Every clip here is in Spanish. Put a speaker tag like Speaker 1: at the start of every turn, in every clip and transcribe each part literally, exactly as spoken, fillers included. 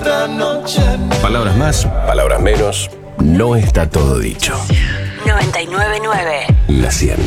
Speaker 1: otra noche.
Speaker 2: Palabras más, palabras menos. No está todo dicho.
Speaker 3: noventa y nueve punto nueve.
Speaker 2: La cien.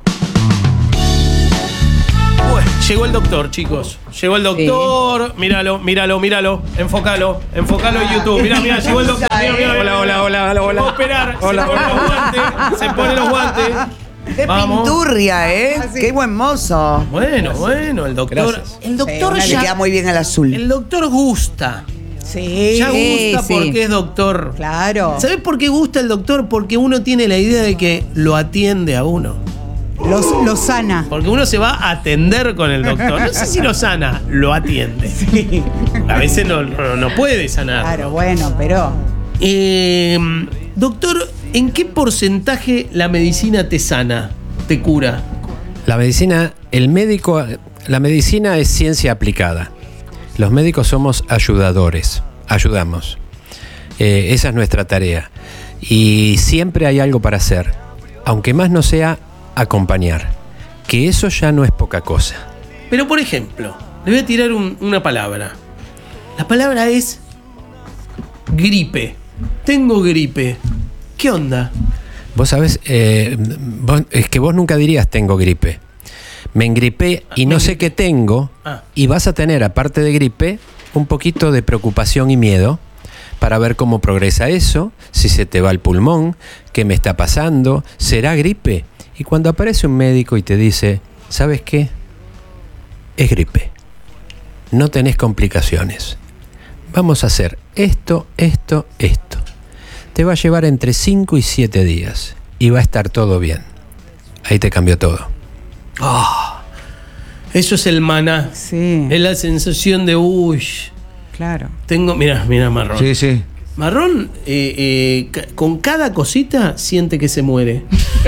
Speaker 4: Bueno, llegó el doctor, chicos. Llegó el doctor. Sí. Míralo, míralo, míralo. Enfócalo, enfócalo en YouTube. Mirá, mirá, llegó el doctor. Mirá, mirá, mirá.
Speaker 5: Hola, hola, hola, hola, hola.
Speaker 4: Va a operar.
Speaker 5: Hola,
Speaker 4: se pone
Speaker 5: hola.
Speaker 4: los guantes. Se pone los guantes.
Speaker 6: Qué
Speaker 4: Vamos.
Speaker 6: pinturria, ¿eh? Ah, sí. Qué buen mozo.
Speaker 4: Bueno, bueno, el doctor.
Speaker 5: Gracias.
Speaker 4: El doctor
Speaker 6: Sí,
Speaker 4: ya.
Speaker 6: le queda muy bien el azul.
Speaker 4: El doctor gusta.
Speaker 7: Sí,
Speaker 4: Ya gusta
Speaker 7: sí.
Speaker 4: porque es doctor.
Speaker 7: Claro.
Speaker 4: ¿Sabés por qué gusta el doctor? Porque uno tiene la idea de que lo atiende a uno.
Speaker 7: Lo, lo sana.
Speaker 4: Porque uno se va a atender con el doctor. No sé si lo sana, lo atiende.
Speaker 7: Sí.
Speaker 4: A veces no, no, no puede sanar.
Speaker 7: Claro, bueno, pero.
Speaker 4: Eh, doctor, ¿en qué porcentaje la medicina te sana, te cura?
Speaker 5: La medicina, el médico, la medicina es ciencia aplicada. Los médicos somos ayudadores, ayudamos. Eh, esa es nuestra tarea. Y siempre hay algo para hacer, aunque más no sea acompañar, que eso ya no es poca cosa.
Speaker 4: Pero, por ejemplo, le voy a tirar un- una palabra. La palabra es gripe. Tengo gripe. ¿Qué onda?
Speaker 5: Vos sabés, eh, vos- es que vos nunca dirías tengo gripe. Me engripé y no sé qué tengo,
Speaker 4: Ah.
Speaker 5: y vas a tener, aparte de gripe, un poquito de preocupación y miedo para ver cómo progresa eso, si se te va el pulmón, qué me está pasando, ¿será gripe? Y cuando aparece un médico y te dice, ¿sabes qué? Es gripe. No tenés complicaciones. Vamos a hacer esto, esto, esto. Te va a llevar entre cinco y siete días y va a estar todo bien. Ahí te cambió todo.
Speaker 4: Ah, eso es el maná.
Speaker 7: Sí.
Speaker 4: Es la sensación de, uy,
Speaker 7: Claro.
Speaker 4: tengo, mira, mira Marrón.
Speaker 8: Sí, sí.
Speaker 4: Marrón, eh, eh, ca- con cada cosita siente que se muere.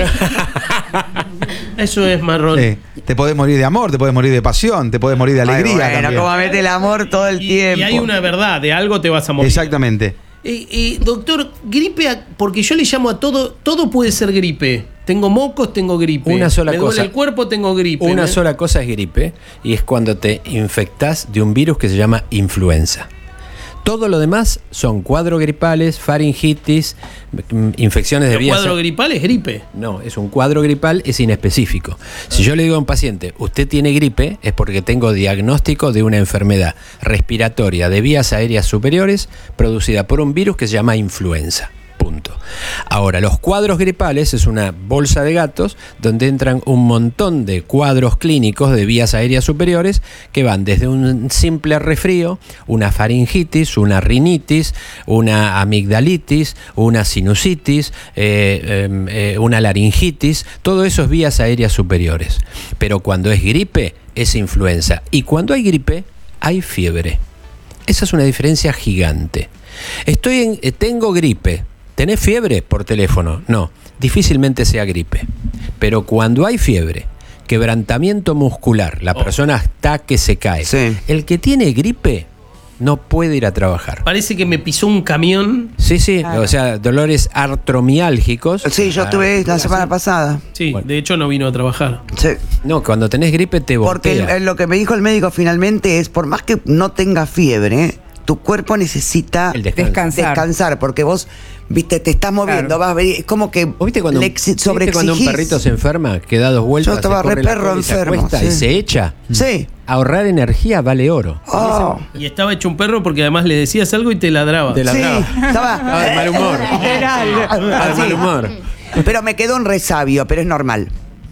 Speaker 4: Eso es Marrón.
Speaker 8: Eh, te podés morir de amor, te podés morir de pasión, te podés morir de alegría.
Speaker 6: Ay, bueno,
Speaker 8: también.
Speaker 6: como mete el amor todo el
Speaker 4: Y,
Speaker 6: tiempo.
Speaker 4: y hay una verdad, de algo te vas a morir.
Speaker 8: Exactamente.
Speaker 4: Eh, eh, doctor, gripe, a- porque yo le llamo a todo, todo puede ser gripe. Tengo mocos, tengo gripe.
Speaker 5: Una sola
Speaker 4: Me duele
Speaker 5: cosa.
Speaker 4: el cuerpo, tengo gripe.
Speaker 5: Una
Speaker 4: ¿eh?
Speaker 5: sola cosa es gripe, y es cuando te infectás de un virus que se llama influenza. Todo lo demás son cuadros gripales, faringitis, mm, infecciones de
Speaker 4: El
Speaker 5: vías.
Speaker 4: cuadro gripal es gripe.
Speaker 5: No, es un cuadro gripal, es inespecífico. Si yo le digo a un paciente, usted tiene gripe, es porque tengo diagnóstico de una enfermedad respiratoria de vías aéreas superiores producida por un virus que se llama influenza. Punto. Ahora, los cuadros gripales es una bolsa de gatos donde entran un montón de cuadros clínicos de vías aéreas superiores que van desde un simple resfrío, una faringitis, una rinitis, una amigdalitis, una sinusitis, eh, eh, eh, una laringitis, todo eso es vías aéreas superiores. Pero cuando es gripe, es influenza. Y cuando hay gripe, hay fiebre. Esa es una diferencia gigante. Estoy en, eh, tengo gripe. ¿Tenés fiebre? Por teléfono. No, difícilmente sea gripe. Pero cuando hay fiebre, quebrantamiento muscular, la
Speaker 4: Oh.
Speaker 5: persona está que se cae.
Speaker 6: Sí.
Speaker 5: El que tiene gripe no puede ir a trabajar.
Speaker 4: Parece que me pisó un camión.
Speaker 5: Sí, sí,
Speaker 7: Claro.
Speaker 5: o sea, dolores artromiálgicos.
Speaker 6: Sí, yo tuve la semana pasada.
Speaker 4: Sí,
Speaker 5: Bueno.
Speaker 4: de hecho no vino a trabajar.
Speaker 6: Sí.
Speaker 5: No, cuando tenés gripe te
Speaker 6: Porque
Speaker 5: voltea.
Speaker 6: el- lo que me dijo el médico finalmente es, por más que no tenga fiebre, tu cuerpo necesita
Speaker 5: El descanso.
Speaker 7: Descansar.
Speaker 6: descansar, porque vos, viste, te estás moviendo,
Speaker 7: Claro.
Speaker 6: vas a ver, es como que
Speaker 5: ¿Vos ¿Viste cuando,
Speaker 6: le
Speaker 5: un-
Speaker 6: exi-
Speaker 5: ¿viste cuando un
Speaker 6: sobreexigís.
Speaker 5: perrito se enferma, que da dos vueltas,
Speaker 6: Yo estaba
Speaker 5: se corre
Speaker 6: re
Speaker 5: la
Speaker 6: perro
Speaker 5: cola y se
Speaker 6: enfermo,
Speaker 5: acuesta
Speaker 6: sí.
Speaker 5: y se echa?
Speaker 6: Sí.
Speaker 5: Ahorrar energía vale oro.
Speaker 6: Oh,
Speaker 4: Y estaba hecho un perro porque además le decías algo y te ladraba.
Speaker 5: Te
Speaker 6: sí,
Speaker 5: ladraba.
Speaker 6: estaba
Speaker 5: Estaba de mal humor.
Speaker 7: Literal.
Speaker 5: Estaba de
Speaker 6: así.
Speaker 5: mal humor.
Speaker 6: Pero me quedó un resabio, pero es normal.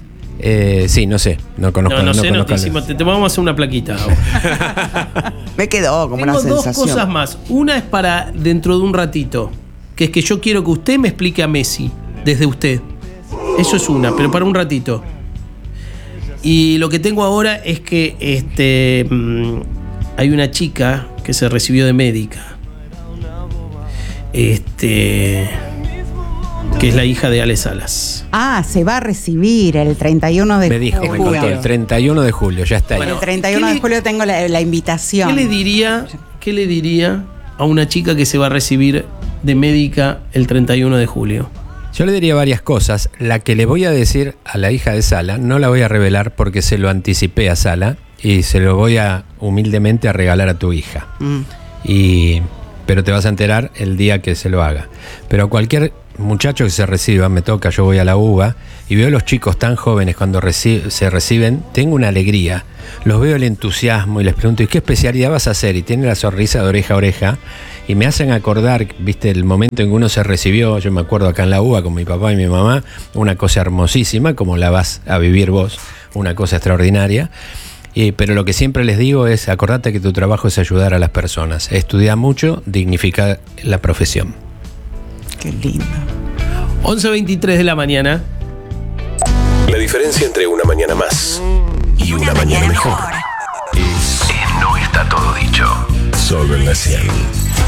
Speaker 5: Eh, sí, no sé, no conozco.
Speaker 4: No, no, sé, no
Speaker 5: conozco
Speaker 4: te,
Speaker 5: el-
Speaker 4: hicimos- te, te vamos a hacer una plaquita ahora.
Speaker 6: Me quedó como
Speaker 4: Tengo
Speaker 6: una
Speaker 4: dos
Speaker 6: sensación.
Speaker 4: cosas más. Una es para dentro de un ratito, que es que yo quiero que usted me explique a Messi, desde usted. Eso es una, pero para un ratito. Y lo que tengo ahora es que este mm, hay una chica que se recibió de médica. Este que es la hija de Ale Salas.
Speaker 7: Ah, se va a recibir el treinta y uno de,
Speaker 5: Me dijo,
Speaker 7: de
Speaker 5: me
Speaker 7: julio.
Speaker 5: contó, el treinta y uno de julio, ya está ahí.
Speaker 4: Bueno,
Speaker 7: El treinta y uno
Speaker 4: ¿qué
Speaker 7: de
Speaker 4: le-
Speaker 7: julio tengo la, la invitación.
Speaker 4: ¿Qué le diría, qué le diría a una chica que se va a recibir de médica el treinta y uno de julio?
Speaker 5: Yo le diría varias cosas. La que le voy a decir a la hija de Sala, no la voy a revelar porque se lo anticipé a Sala y se lo voy a humildemente a regalar a tu hija.
Speaker 6: Mm.
Speaker 5: Y pero te vas a enterar el día que se lo haga. Pero cualquier muchacho que se reciba, me toca, yo voy a la UBA y veo a los chicos tan jóvenes cuando reci- se reciben, tengo una alegría. Los veo el entusiasmo y les pregunto, ¿y qué especialidad vas a hacer? Y tienen la sonrisa de oreja a oreja y me hacen acordar, viste, el momento en que uno se recibió. Yo me acuerdo acá en la UBA con mi papá y mi mamá, una cosa hermosísima, como la vas a vivir vos, una cosa extraordinaria. Eh, pero lo que siempre les digo es, acordate que tu trabajo es ayudar a las personas. Estudia mucho, dignifica la profesión.
Speaker 7: Qué lindo.
Speaker 4: once veintitrés de la mañana.
Speaker 2: La diferencia entre una mañana más y una mañana mejor es, es No Está Todo Dicho. Solo en la cien.